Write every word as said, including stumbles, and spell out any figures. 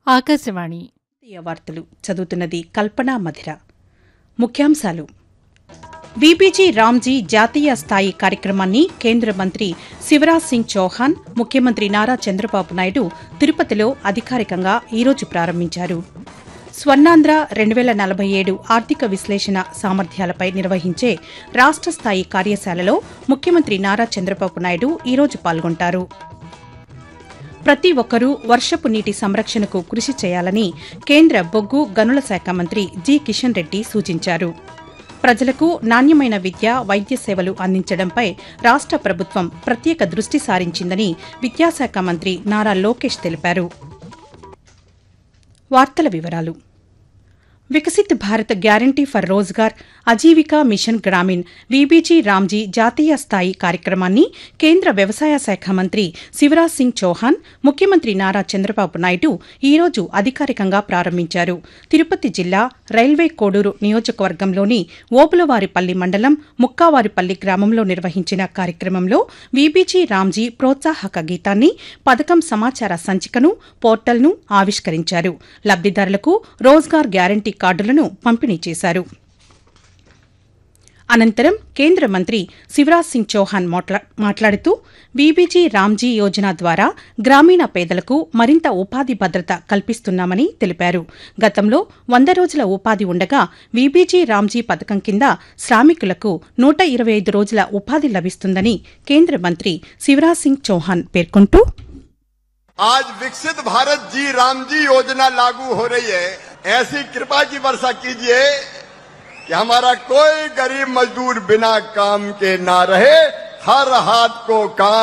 ఆకాశవాణి వార్తలు చదువుతున్నది కల్పనా మధిర. ముఖ్యాంశాలు: వీబీజీ రామ్జీ జాతీయ స్థాయి కార్యక్రమాన్ని కేంద్ర మంత్రి శివరాజ్ సింగ్ చౌహాన్, ముఖ్యమంత్రి నారా చంద్రబాబు నాయుడు తిరుపతిలో అధికారికంగా ఈరోజు ప్రారంభించారు. స్వర్ణాంధ్ర రెండు వేల నలభై ఏడు ఆర్థిక విశ్లేషణ సామర్థ్యాలపై నిర్వహించే రాష్ట స్థాయి కార్యశాలలో ముఖ్యమంత్రి నారా చంద్రబాబు నాయుడు ఈరోజు పాల్గొంటారు. ప్రతి ఒక్కరూ వర్షపు నీటి సంరక్షణకు కృషి చేయాలని కేంద్ర బొగ్గు గనుల శాఖ మంత్రి జి కిషన్ రెడ్డి సూచించారు. ప్రజలకు నాణ్యమైన విద్య, వైద్య సేవలు అందించడంపై రాష్ట ప్రభుత్వం ప్రత్యేక దృష్టి సారించిందని విద్యాశాఖ మంత్రి నారా లోకేష్ తెలిపారు. వార్తల వివరాలు: Viksit Bharat guarantee for Rozgar Ajeevika machine Grameen VBG Ramji జాతీయ స్థాయి కార్యక్రమాన్ని కేంద్ర వ్యవసాయ శాఖ మంత్రి శివరాజ్ సింగ్ చౌహాన్, ముఖ్యమంత్రి నారా చంద్రబాబు నాయుడు ఈరోజు అధికారికంగా ప్రారంభించారు. తిరుపతి జిల్లా రైల్వే కోడూరు నియోజకవర్గంలోని ఓబులవారిపల్లి మండలం ముక్కావారిపల్లి గ్రామంలో నిర్వహించిన కార్యక్రమంలో వీబీజీ రామ్జీ ప్రోత్సాహక గీతాన్ని, పథకం సమాచార సంచికను, పోర్టల్ను ఆవిష్కరించారు. లబ్దిదారులకు రోజ్గార్ గ్యారంటీ కార్డులను పంపిణీ చేశారు. అనంతరం కేంద్ర మంత్రి శివరాజ్ సింగ్ చౌహాన్ మాట్లాడుతూ వీబీజీ రామ్జీ యోజన ద్వారా గ్రామీణ పేదలకు మరింత ఉపాధి భద్రత కల్పిస్తున్నామని తెలిపారు. గతంలో వంద రోజుల ఉపాధి ఉండగా వీబీజీ రామ్జీ పథకం కింద శ్రామికులకు నూట ఇరవై ఐదు రోజుల ఉపాధి లభిస్తుందని కేంద్ర మంత్రి శివరాజ్ సింగ్ చౌహాన్ పేర్కొంటూ, आज विकसित भारत जी राम जी योजना लागू हो रही है. ऐसी कृपा की वर्षा कीजिए कि हमारा कोई गरीब मजदूर बिना काम के ना रहे, हर हाथ को काम